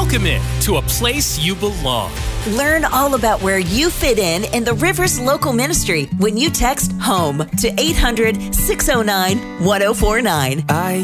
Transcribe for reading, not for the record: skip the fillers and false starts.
Welcome to a place you belong. Learn all about where you fit in the Rivers Local Ministry when you text HOME to 800-609-1049. I